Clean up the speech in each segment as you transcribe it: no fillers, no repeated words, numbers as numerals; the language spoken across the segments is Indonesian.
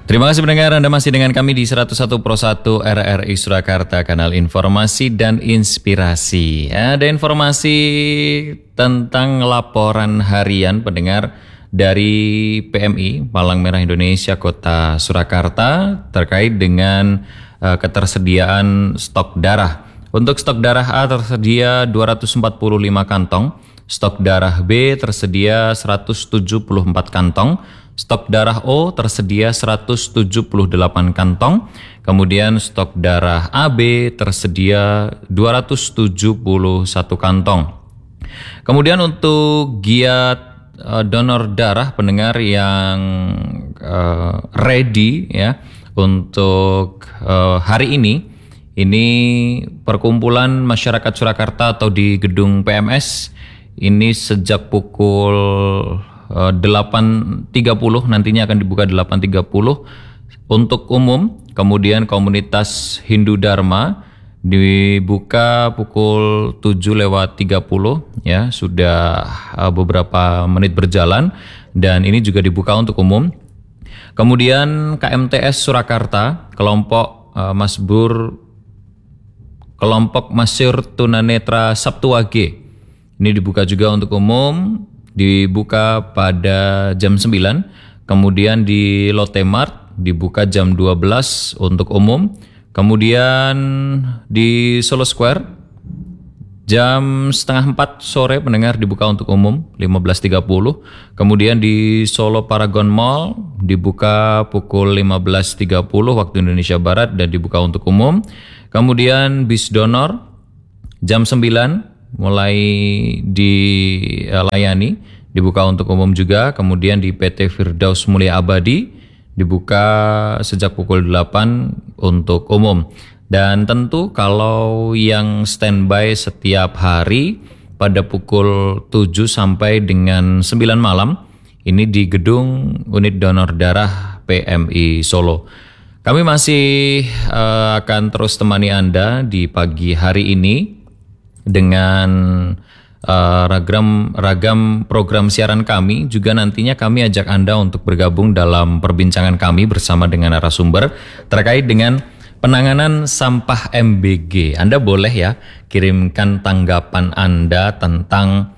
Terima kasih pendengar, Anda masih dengan kami di 101 Pro 1 RRI Surakarta, kanal informasi dan inspirasi. Ada informasi tentang laporan harian pendengar dari PMI, Palang Merah Indonesia Kota Surakarta, terkait dengan ketersediaan stok darah. Untuk stok darah A tersedia 245 kantong, stok darah B tersedia 174 kantong, stok darah O tersedia 178 kantong, kemudian stok darah AB tersedia 271 kantong. Kemudian untuk giat donor darah pendengar yang ready ya untuk hari ini perkumpulan masyarakat Surakarta atau di gedung PMS ini sejak pukul 8.30 nantinya akan dibuka 8.30 untuk umum. Kemudian komunitas Hindu Dharma dibuka pukul 7:30 ya, sudah beberapa menit berjalan dan ini juga dibuka untuk umum. Kemudian KMTS Surakarta, kelompok Masyur Tunanetra Sabtu Wage, ini dibuka juga untuk umum, dibuka pada jam 9. Kemudian di Lotte Mart dibuka jam 12 untuk umum. Kemudian di Solo Square jam 3:30 sore pendengar dibuka untuk umum 15.30. Kemudian di Solo Paragon Mall dibuka pukul 15.30 waktu Indonesia Barat dan dibuka untuk umum. Kemudian bis donor jam 9 mulai dilayani, dibuka untuk umum juga. Kemudian di PT Firdaus Mulia Abadi dibuka sejak pukul 8 untuk umum. Dan tentu kalau yang standby setiap hari pada pukul 7 sampai dengan 9 malam ini di gedung unit donor darah PMI Solo. Kami masih akan terus temani Anda di pagi hari ini dengan ragam program siaran kami. Juga nantinya kami ajak Anda untuk bergabung dalam perbincangan kami bersama dengan narasumber terkait dengan penanganan sampah MBG. Anda boleh ya kirimkan tanggapan Anda tentang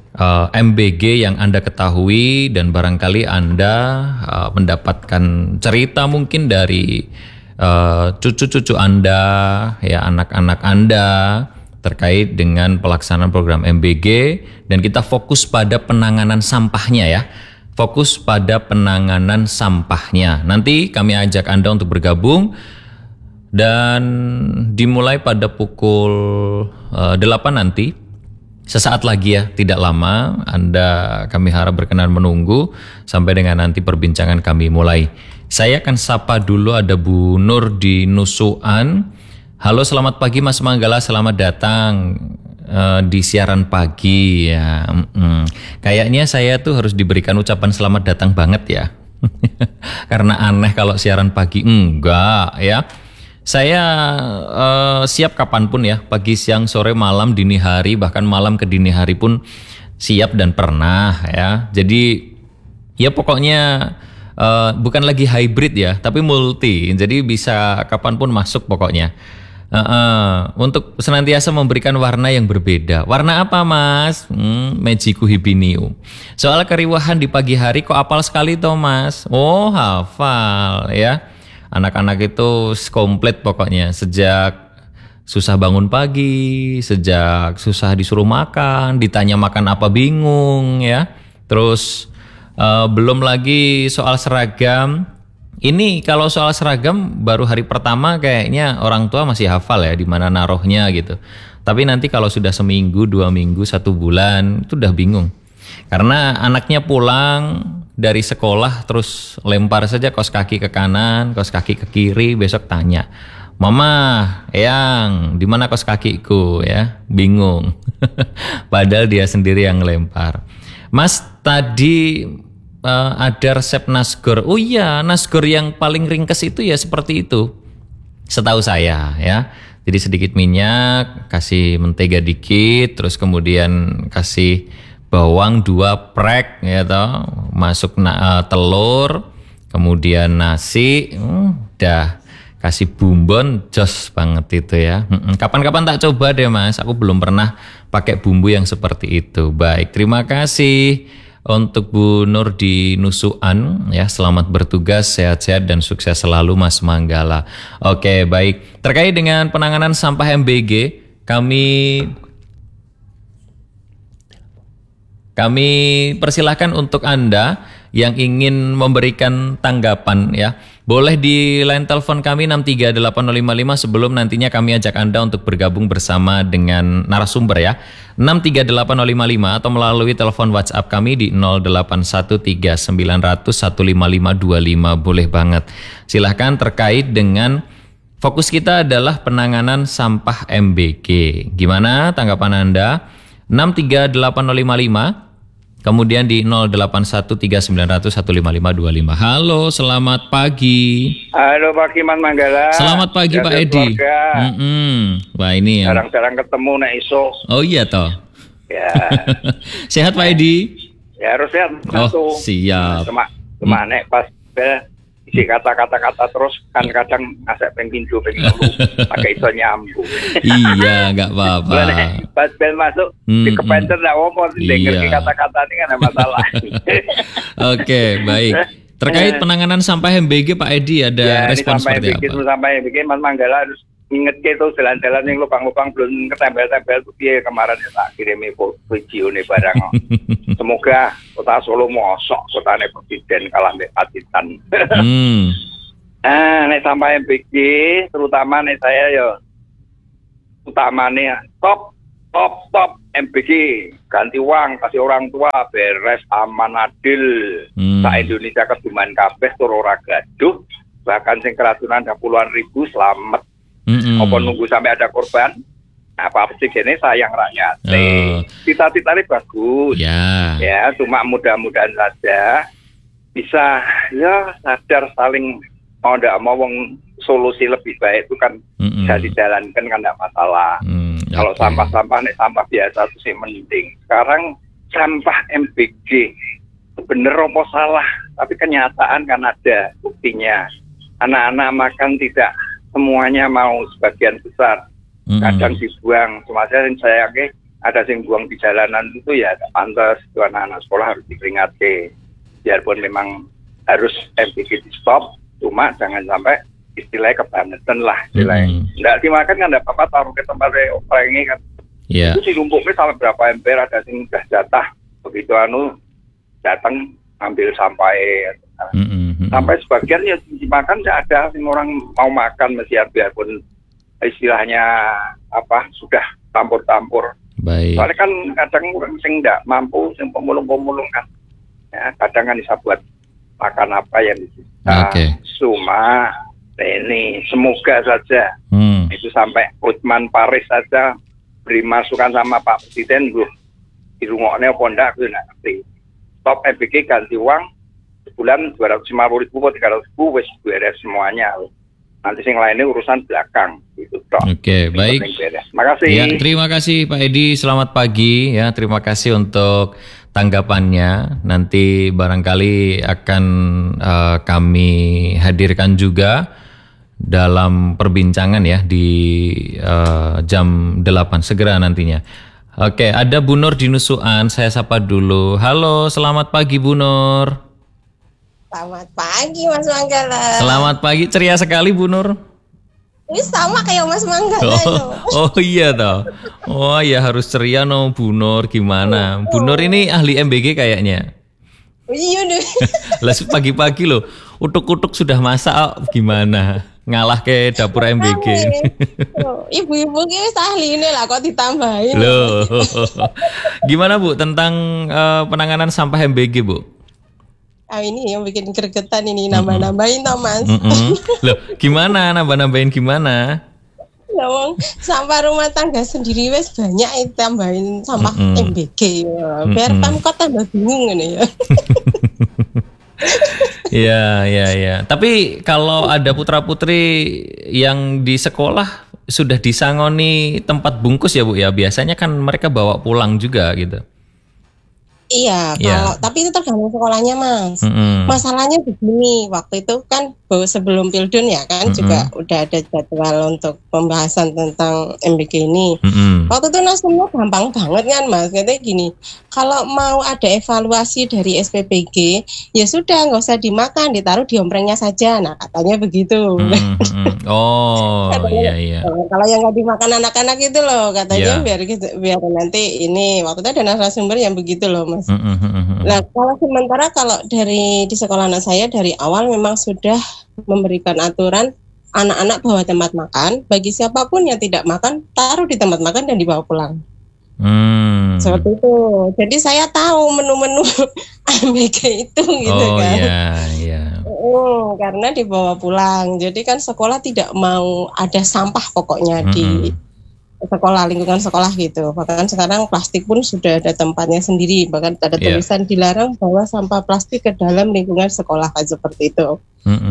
MBG yang Anda ketahui dan barangkali Anda mendapatkan cerita mungkin dari cucu-cucu Anda, ya anak-anak Anda terkait dengan pelaksanaan program MBG, dan kita fokus pada penanganan sampahnya ya. Fokus pada penanganan sampahnya. Nanti kami ajak Anda untuk bergabung dan dimulai pada pukul 8 nanti. Sesaat lagi ya, tidak lama. Kami harap berkenan menunggu sampai dengan nanti perbincangan kami mulai. Saya akan sapa dulu, ada Bu Nur di Nusuan. Halo, selamat pagi Mas Manggala, selamat datang di siaran pagi ya. Kayaknya saya tuh harus diberikan ucapan selamat datang banget ya. Karena aneh kalau siaran pagi, enggak ya. Saya siap kapanpun ya, pagi, siang, sore, malam, dini hari, bahkan malam ke dini hari pun siap dan pernah ya. Jadi ya pokoknya bukan lagi hybrid ya, tapi multi. Jadi bisa kapanpun masuk pokoknya. Untuk senantiasa memberikan warna yang berbeda. Warna apa Mas? Mejiku Hibiniu. Soal keriwahan di pagi hari kok hafal sekali toh Mas? Oh hafal ya. Anak-anak itu komplit pokoknya. Sejak susah bangun pagi, sejak susah disuruh makan, ditanya makan apa bingung ya. Terus belum lagi soal seragam. Ini kalau soal seragam baru hari pertama kayaknya orang tua masih hafal ya di mana naruhnya gitu. Tapi nanti kalau sudah seminggu, 2 minggu, 1 bulan itu udah bingung. Karena anaknya pulang dari sekolah terus lempar saja kaos kaki ke kanan, kaos kaki ke kiri, besok tanya, "Mama, Eyang, di mana kaos kakiku?" ya, bingung. Padahal dia sendiri yang lempar. Mas, tadi ada resep nasgor. Oh iya, nasgor yang paling ringkes itu ya seperti itu. Setahu saya ya. Jadi sedikit minyak, kasih mentega dikit, terus kemudian kasih bawang 2 prek ya toh, masuk telur, kemudian nasi, udah kasih bumbon, jos banget itu ya. Kapan-kapan tak coba deh Mas, aku belum pernah pakai bumbu yang seperti itu. Baik, terima kasih untuk Bu Nur di Nusuan ya. Selamat bertugas, sehat-sehat dan sukses selalu Mas Manggala. Oke, baik. Terkait dengan penanganan sampah MBG, kami persilahkan untuk Anda yang ingin memberikan tanggapan ya. Boleh di line telepon kami 63855 sebelum nantinya kami ajak Anda untuk bergabung bersama dengan narasumber ya. 63855 atau melalui telepon WhatsApp kami di 081390015525 boleh banget. Silahkan terkait dengan fokus kita adalah penanganan sampah MBG. Gimana tanggapan Anda? 63855 kemudian di 081390015525. Halo, selamat pagi. Halo Pak Iman Manggala. Selamat pagi Pak Edi. Wah ini ya. Jarang-jarang ketemu nek iso. Oh iya toh. Ya. Sehat Pak Edi? Ya harus sehat. Oh siap. Cuma nek pas isi kata-kata terus kan kadang asek pengpindu pakai iso nyambung. Iya, enggak apa-apa. Pas bel masuk di kepenter ndak apa denger kata-kata ini kan ada masalah. Oke, baik. Terkait penanganan sampah MBG Pak Edi ada respon seperti apa? Sampai MBG Mas Manggala harus inget ke itu jalan-jalan yang lubang-lubang belum ketempel-tempel tuh piye kemarin tak kirimi video nih barang. Semoga kota Solo mosok kotane presiden kalah mbek Pacitan. Nek sampai MBG terutama nek saya ya utamanya top MBG ganti uang kasih orang tua beres aman adil. Sa Indonesia keduman kabeh tur ora gaduh bahkan sing keracunan ada puluhan ribu selamat. Apa nunggu sampai ada korban? Apa presidennya sayang rakyat. Cita-citanya bagus. Ya, cuma mudah-mudahan saja bisa ya sadar saling mau ndak mau solusi lebih baik itu kan bisa dijalankan kan enggak masalah. Kalau sampah-sampah nek sampah biasa itu sih mending. Sekarang sampah MBG bener apa salah, tapi kenyataan kan ada buktinya. Anak-anak makan tidak semuanya mau, sebagian besar kadang dibuang. Cuma saya yakin ada yang buang di jalanan itu ya tidak pantas. Itu anak-anak sekolah harus diperingati. Biarpun memang harus MBG di stop, cuma jangan sampai istilahnya kebangetan lah. Tidak dimakan kan tidak apa-apa, taruh ke tempat orang ini kan. Itu si lumpuknya sampai berapa ember, ada yang sudah jatah. Begitu datang ambil sampai sampai sebagian ya dimakan tidak ada orang mau makan mesti biarpun istilahnya apa sudah campur-campur. Baik. Soalnya kan kadang orang sing tidak mampu, sing pemulung-pemulung kan, ya, kadang kan bisa buat makan apa yang bisa. Cuma ini semoga saja itu sampai Hotman Paris saja beri masukan sama Pak Presiden, di rungoknya pondak itu tidak ngerti. Top MBG ganti uang sebulan 250.000 atau 300.000 wis beres semuanya. Nanti yang lainnya urusan belakang gitu toh. Oke, baik. Terima kasih. Ya, terima kasih Pak Edi. Selamat pagi ya. Terima kasih untuk tanggapannya. Nanti barangkali akan kami hadirkan juga dalam perbincangan ya di jam 8 segera nantinya. Oke, ada Bu Nur di Nusuan. Saya sapa dulu. Halo, selamat pagi Bu Nur. Selamat pagi Mas Manggala. Selamat pagi, ceria sekali Bu Nur. Ini sama kayak Mas Manggala. Oh iya toh. Oh ya harus ceria no Bu Nur, gimana? Bu Nur ini ahli MBG kayaknya. Iya deh. Lah pagi-pagi loh, utuk-utuk sudah masak gimana? Ngalah ke dapur MBG. Ibu-ibu ini ahli ini lah kok ditambahin. Loh. Gimana Bu tentang penanganan sampah MBG Bu? Ini yang bikin gregetan ini nambah-nambahin toh Mas. Loh, gimana nambah-nambahin gimana? Ya wong sampah rumah tangga sendiri wes banyak tambahin sampah MBG ya. Biar Pemkot tambah bingung ini ya. Iya. Tapi kalau ada putra-putri yang di sekolah sudah disangoni tempat bungkus ya Bu ya, biasanya kan mereka bawa pulang juga gitu. Iya, kalau tapi itu tergantung sekolahnya, Mas. Masalahnya begini, waktu itu kan sebelum Pildun ya kan juga udah ada jadwal untuk pembahasan tentang MBG ini. Waktu itu nasumnya gampang banget kan, Mas. Katanya gini, kalau mau ada evaluasi dari SPPG, ya sudah nggak usah dimakan, ditaruh di omprengnya saja. Nah, katanya begitu. Oh, iya. Kalau yang nggak dimakan anak-anak itu loh, katanya biar nanti ini waktu itu ada narasumber yang begitu loh, Mas. Nah, kalau di sekolah anak saya dari awal memang sudah memberikan aturan anak-anak bawa tempat makan, bagi siapapun yang tidak makan taruh di tempat makan dan dibawa pulang. Seperti itu. Jadi saya tahu menu-menu MBG itu gitu kan. Iya. Karena dibawa pulang. Jadi kan sekolah tidak mau ada sampah pokoknya di sekolah, lingkungan sekolah gitu. Bahkan sekarang plastik pun sudah ada tempatnya sendiri. Bahkan ada tulisan dilarang bawa sampah plastik ke dalam lingkungan sekolah, kan seperti itu.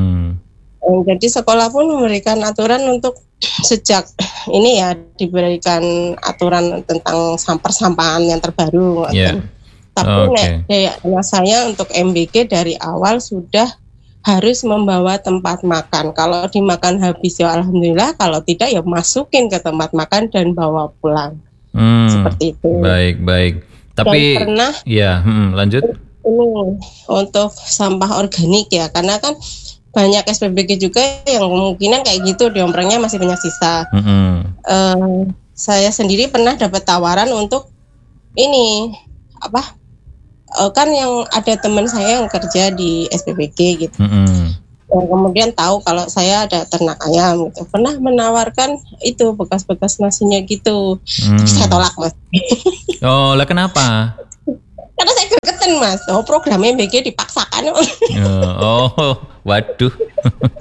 Jadi sekolah pun memberikan aturan untuk sejak ini ya diberikan aturan tentang persampahan yang terbaru. Tapi anak saya untuk MBG dari awal sudah harus membawa tempat makan. Kalau dimakan habis ya alhamdulillah, kalau tidak ya masukin ke tempat makan dan bawa pulang. Seperti itu. Baik. Tapi pernah lanjut. Ini untuk sampah organik ya, karena kan banyak SPBG juga yang kemungkinan kayak gitu di omprengnya masih banyak sisa. Saya sendiri pernah dapat tawaran untuk ini kan yang ada teman saya yang kerja di SPBG gitu. Yang kemudian tahu kalau saya ada ternak ayam gitu. Pernah menawarkan itu bekas-bekas nasinya gitu. Saya tolak, Mas. Oh, lah kenapa? Karena saya gregetan, Mas. Program MBG dipaksakan. Waduh.